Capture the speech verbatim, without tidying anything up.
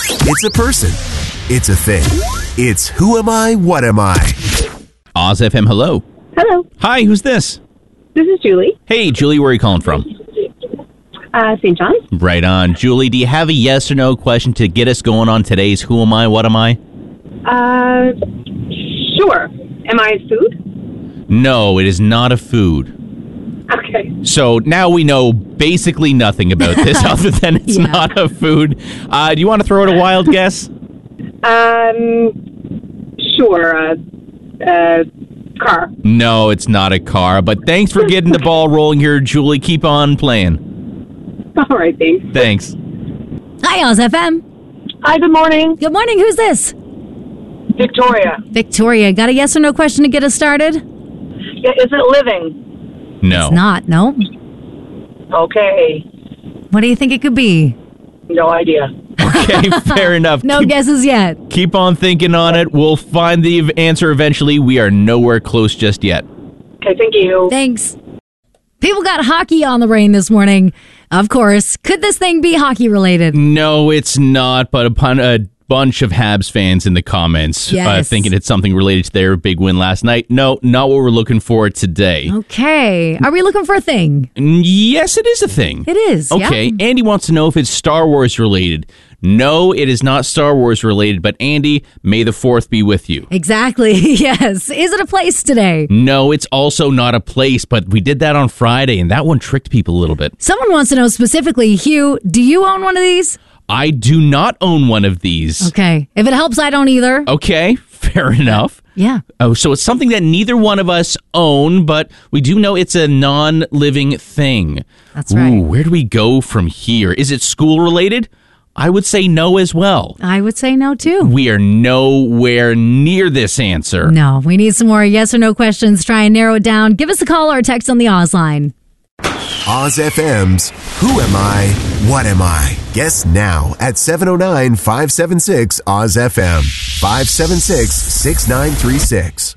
It's a person. It's a thing. It's who am I, what am I? Oz F M, hello. Hello, Hi, who's this? this is Julie, Hey, Julie, where are you calling from? uh, Saint John's. Right on. Julie, do you have a yes or no question to get us going on today's Who Am I, What Am I? Uh, sure. Am I food? No, it is not a food. Okay. So now we know basically nothing about this other than it's Yeah. not a food. Uh, do you want to throw out a wild guess? Um, sure. Uh, uh, car. No, it's not a car, but thanks for getting the ball rolling here, Julie. Keep on playing. All right, thanks. Thanks. Hi, Oz F M. Hi, good morning. Good morning. Who's this? Victoria. Victoria. Got a yes or no question to get us started? Yeah, is it living? No. It's not. No. Okay. What do you think it could be? No idea. Okay, fair enough. No keep, guesses yet. keep on thinking on it. We'll find the answer eventually. We are nowhere close just yet. Okay, thank you. Thanks. People got hockey on the brain this morning. Of course. Could this thing be hockey related? No, it's not, but upon a bunch of Habs fans in the comments uh, Yes. thinking it's something related to their big win last night. No, not what we're looking for today. Okay. Are we looking for a thing? Yes, it is a thing. It is. Okay, Yeah. Andy wants to know if it's Star Wars related. No, it is not Star Wars related, but Andy, may the fourth be with you. Exactly. Yes. Is it a place today? No, it's also not a place, but we did that on Friday, and that one tricked people a little bit. Someone wants to know specifically, Hugh, do you own one of these? I do not own one of these. Okay. If it helps, I don't either. Okay, fair enough. Yeah. Oh, so it's something that neither one of us own, but we do know it's a non-living thing. That's right. Ooh, where do we go from here? Is it school related? I would say no as well. I would say no, too. We are nowhere near this answer. No, we need some more yes or no questions. Try and narrow it down. Give us a call or a text on the Oz line. Oz F M's Who Am I, What Am I? Guess now at seven oh nine, five seven six, Oz F M. five seven six, six nine three six.